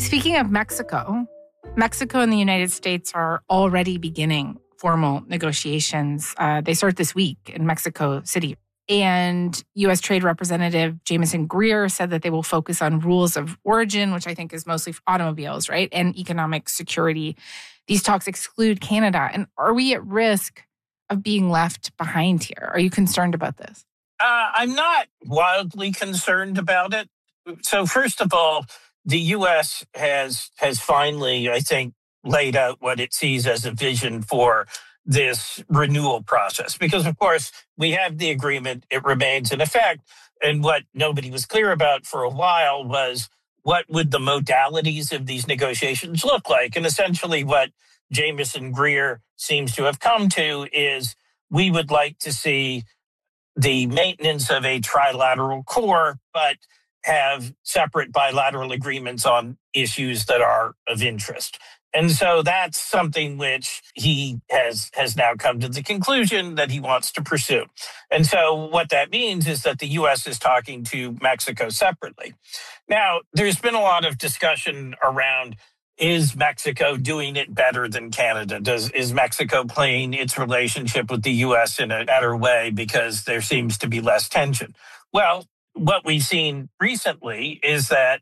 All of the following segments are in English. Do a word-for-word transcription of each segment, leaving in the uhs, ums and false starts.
Speaking of Mexico, Mexico and the United States are already beginning formal negotiations. Uh, they start this week in Mexico City. And U S Trade Representative Jamieson Greer said that they will focus on rules of origin, which I think is mostly for automobiles, right? And economic security. These talks exclude Canada. And are we at risk of being left behind here? Are you concerned about this? Uh, I'm not wildly concerned about it. So first of all, the U S has has finally, I think, laid out what it sees as a vision for this renewal process. Because, of course, we have the agreement. It remains in effect. And what nobody was clear about for a while was what would the modalities of these negotiations look like? And essentially what Jamieson Greer seems to have come to is we would like to see the maintenance of a trilateral core, but have separate bilateral agreements on issues that are of interest. And so that's something which he has has now come to the conclusion that he wants to pursue. And so what that means is that the U S is talking to Mexico separately. Now, there's been a lot of discussion around, is Mexico doing it better than Canada? Does is Mexico playing its relationship with the U S in a better way because there seems to be less tension? Well, what we've seen recently is that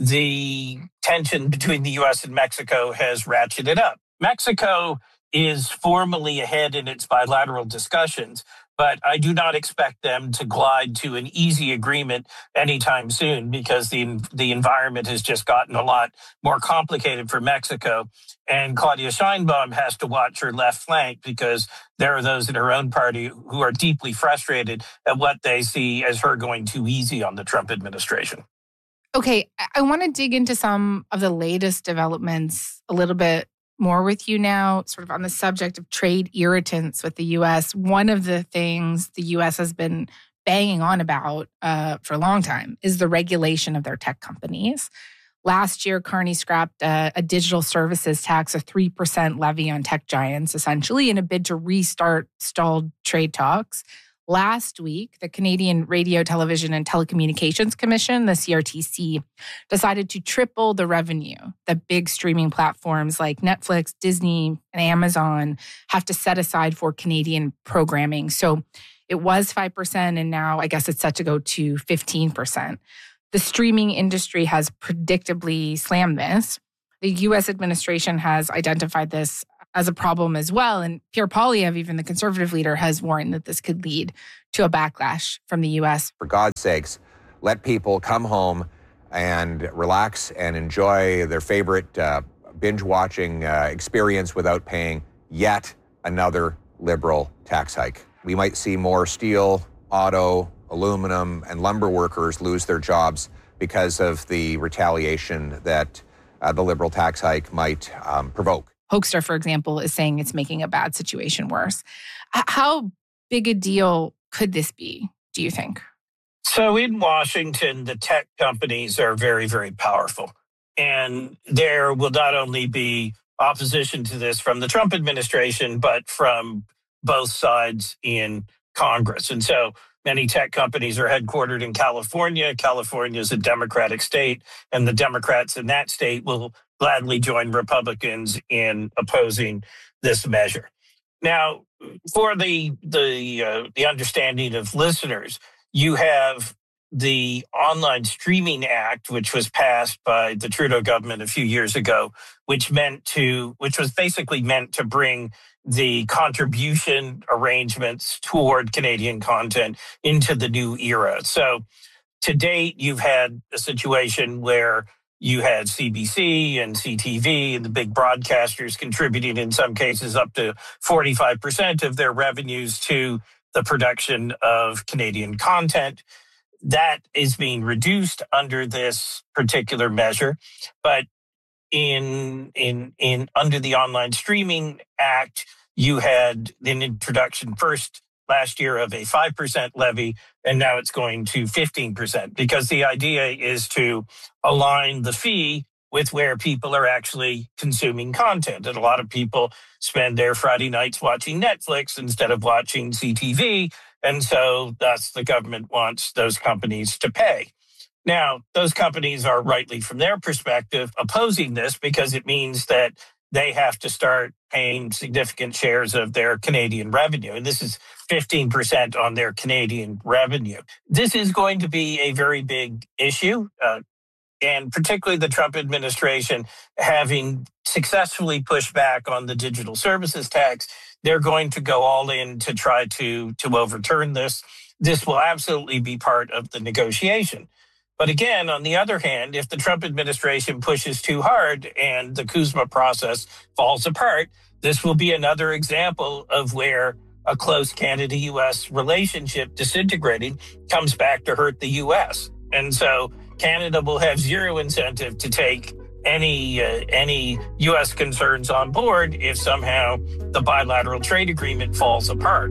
the tension between the U S and Mexico has ratcheted up. Mexico is formally ahead in its bilateral discussions, but I do not expect them to glide to an easy agreement anytime soon because the the environment has just gotten a lot more complicated for Mexico. And Claudia Sheinbaum has to watch her left flank because there are those in her own party who are deeply frustrated at what they see as her going too easy on the Trump administration. Okay, I want to dig into some of the latest developments a little bit more with you now, sort of on the subject of trade irritants with the U S. One of the things the U S has been banging on about uh, for a long time is the regulation of their tech companies. Last year, Carney scrapped a, a digital services tax, a three percent levy on tech giants, essentially, in a bid to restart stalled trade talks. Last week, the Canadian Radio, Television, and Telecommunications Commission, the C R T C, decided to triple the revenue that big streaming platforms like Netflix, Disney, and Amazon have to set aside for Canadian programming. So it was five percent, and now I guess it's set to go to fifteen percent. The streaming industry has predictably slammed this. The U S administration has identified this as a problem as well. And Pierre Poilievre, even the conservative leader, has warned that this could lead to a backlash from the U S. For God's sakes, let people come home and relax and enjoy their favorite uh, binge-watching uh, experience without paying yet another liberal tax hike. We might see more steel, auto, aluminum, and lumber workers lose their jobs because of the retaliation that uh, the liberal tax hike might um, provoke. Hoekstra, for example, is saying it's making a bad situation worse. How big a deal could this be, do you think? So in Washington, the tech companies are very, very powerful. And there will not only be opposition to this from the Trump administration, but from both sides in Congress. And so many tech companies are headquartered in California. California is a Democratic state, and the Democrats in that state will gladly join Republicans in opposing this measure. Now, for the the uh, the understanding of listeners, you have the Online Streaming Act, which was passed by the Trudeau government a few years ago, which meant to which was basically meant to bring the contribution arrangements toward Canadian content into the new era. So to date, you've had a situation where you had C B C and C T V and the big broadcasters contributing in some cases up to forty-five percent of their revenues to the production of Canadian content. That is being reduced under this particular measure. But in in in under the Online Streaming Act, you had an introduction first last year of a five percent levy, and now it's going to fifteen percent, because the idea is to align the fee with where people are actually consuming content. And a lot of people spend their Friday nights watching Netflix instead of watching C T V, and so thus the government wants those companies to pay. Now, those companies are rightly, from their perspective, opposing this because it means that they have to start paying significant shares of their Canadian revenue. And this is fifteen percent on their Canadian revenue. This is going to be a very big issue. Uh, and particularly the Trump administration having successfully pushed back on the digital services tax, they're going to go all in to try to, to overturn this. This will absolutely be part of the negotiation. But again, on the other hand, if the Trump administration pushes too hard and the CUSMA process falls apart, this will be another example of where a close Canada-U S relationship disintegrating comes back to hurt the U S. And so Canada will have zero incentive to take any uh, any U S concerns on board if somehow the bilateral trade agreement falls apart.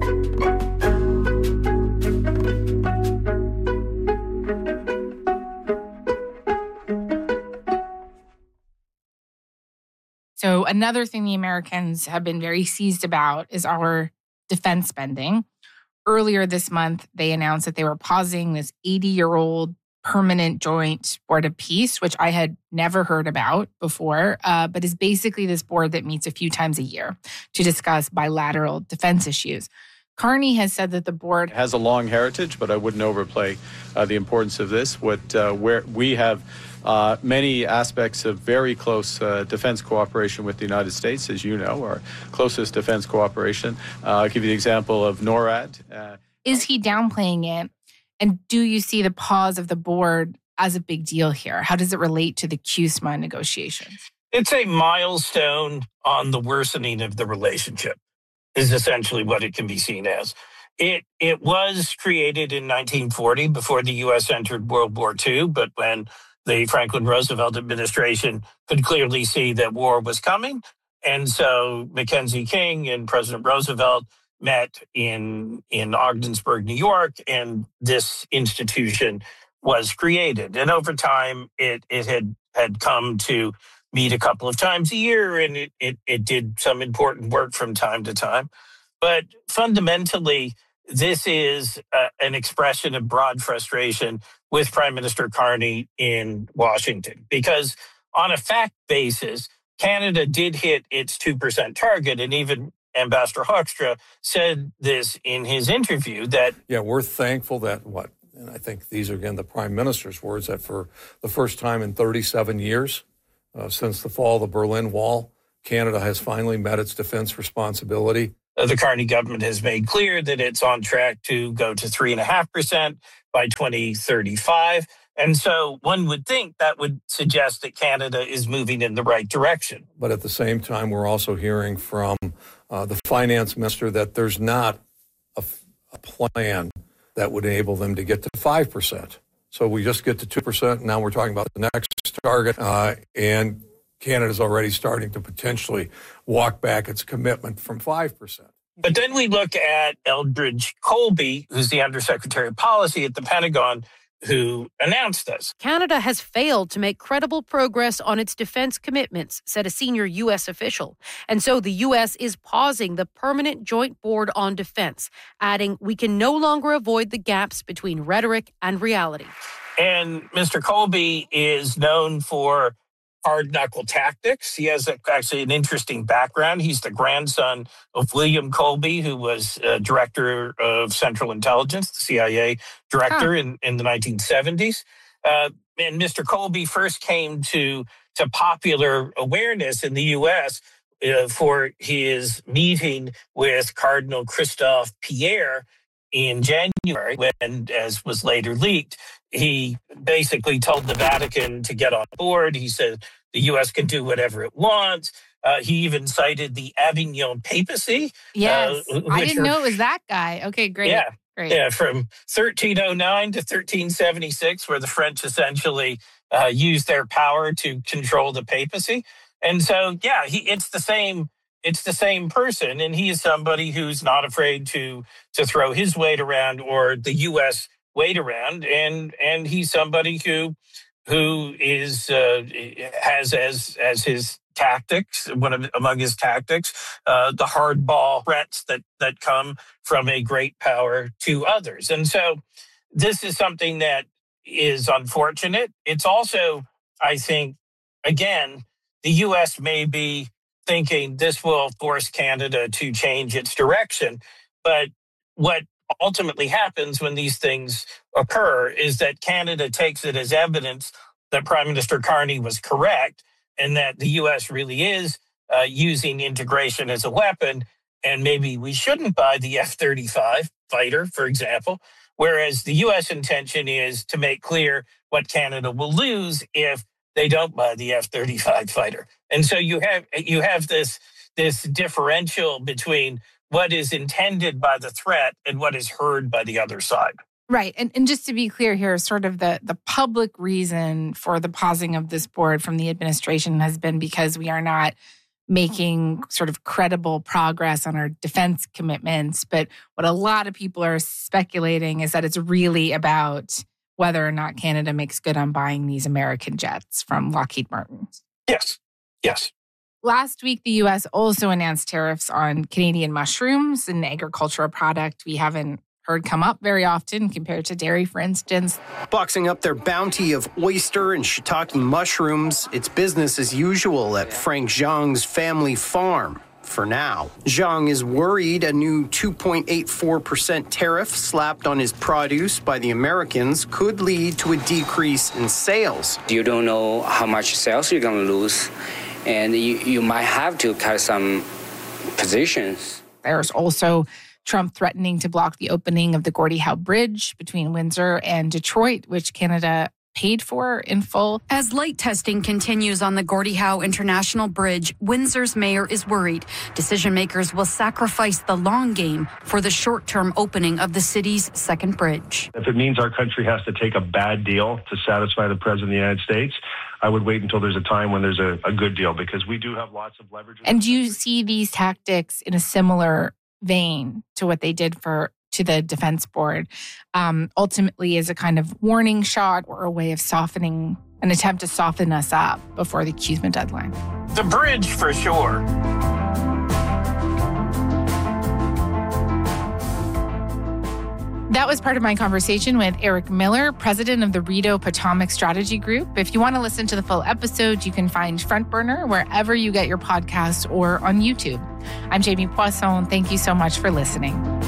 So another thing the Americans have been very seized about is our defense spending. Earlier this month, they announced that they were pausing this eighty-year-old permanent joint board of peace, which I had never heard about before, uh, but is basically this board that meets a few times a year to discuss bilateral defense issues. Carney has said that the board It has a long heritage, but I wouldn't overplay uh, the importance of this. What uh, where we have uh, many aspects of very close uh, defense cooperation with the United States, as you know, our closest defense cooperation. Uh, I'll give you the example of NORAD. Uh, Is he downplaying it? And do you see the pause of the board as a big deal here? How does it relate to the CUSMA negotiations? It's a milestone on the worsening of the relationship, is essentially what it can be seen as. It it was created in nineteen forty before the U S entered World War Two, but when the Franklin Roosevelt administration could clearly see that war was coming, and so Mackenzie King and President Roosevelt met in in Ogdensburg, New York, and this institution was created. And over time, it it had had come to meet a couple of times a year, and it it, it did some important work from time to time. But fundamentally, this is uh, an expression of broad frustration with Prime Minister Carney in Washington, because on a fact basis, Canada did hit its two percent target, and even Ambassador Hoekstra said this in his interview that... Yeah, we're thankful that, what, and I think these are, again, the Prime Minister's words, that for the first time in thirty-seven years, uh, since the fall of the Berlin Wall, Canada has finally met its defense responsibility. Uh, the Carney government has made clear that it's on track to go to three point five percent by twenty thirty-five. And so one would think that would suggest that Canada is moving in the right direction. But at the same time, we're also hearing from uh, the finance minister that there's not a, a plan that would enable them to get to five percent. So we just get to two percent, and now we're talking about the next target. Uh, and Canada's already starting to potentially walk back its commitment from five percent. But then we look at Eldridge Colby, who's the Undersecretary of Policy at the Pentagon, who announced this. Canada has failed to make credible progress on its defense commitments, said a senior U S official. And so the U S is pausing the Permanent Joint Board on Defense, adding, we can no longer avoid the gaps between rhetoric and reality. And Mister Colby is known for hard-knuckle tactics. He has a, actually an interesting background. He's the grandson of William Colby, who was uh, director of Central Intelligence, the C I A director huh. in, in the nineteen seventies. Uh, and Mister Colby first came to, to popular awareness in the U S uh, for his meeting with Cardinal Christophe Pierre in January, when, as was later leaked, he basically told the Vatican to get on board. He said the U S can do whatever it wants. Uh, he even cited the Avignon papacy. Yes, uh, I didn't are, know it was that guy. Okay, great. Yeah, great. Yeah, from thirteen oh nine to thirteen seventy-six, where the French essentially uh, used their power to control the papacy. And so, yeah, he, it's the same. It's the same person, and he is somebody who's not afraid to to throw his weight around or the U S weight around, and and he's somebody who who is uh, has as as his tactics, one of among his tactics, uh, the hardball threats that that come from a great power to others, and so this is something that is unfortunate. It's also, I think, again, the U S may be thinking this will force Canada to change its direction. But what ultimately happens when these things occur is that Canada takes it as evidence that Prime Minister Carney was correct and that the U S really is uh, using integration as a weapon. And maybe we shouldn't buy the F thirty-five fighter, for example, whereas the U S intention is to make clear what Canada will lose if they don't buy the F thirty-five fighter. And so you have you have this this differential between what is intended by the threat and what is heard by the other side. Right. And and just to be clear here, sort of the, the public reason for the pausing of this board from the administration has been because we are not making sort of credible progress on our defense commitments. But what a lot of people are speculating is that it's really about whether or not Canada makes good on buying these American jets from Lockheed Martin. Yes. Yes. Last week, the U S also announced tariffs on Canadian mushrooms, an agricultural product we haven't heard come up very often compared to dairy, for instance. Boxing up their bounty of oyster and shiitake mushrooms, it's business as usual at Frank Zhang's family farm. For now, Zhang is worried a new two point eight four percent tariff slapped on his produce by the Americans could lead to a decrease in sales. You don't know how much sales you're going to lose, and you, you might have to cut some positions. There's also Trump threatening to block the opening of the Gordie Howe Bridge between Windsor and Detroit, which Canada paid for in full. As light testing continues on the Gordie Howe International Bridge, Windsor's mayor is worried decision makers will sacrifice the long game for the short-term opening of the city's second bridge. If it means our country has to take a bad deal to satisfy the President of the United States, I would wait until there's a time when there's a, a good deal, because we do have lots of leverage. And do you see these tactics in a similar vein to what they did for to the defense board, um, ultimately as a kind of warning shot or a way of softening, an attempt to soften us up before the C U S M A deadline? The bridge, for sure. That was part of my conversation with Eric Miller, president of the Rideau Potomac Strategy Group. If you want to listen to the full episode, you can find Front Burner wherever you get your podcasts or on YouTube. I'm Jamie Poisson. Thank you so much for listening.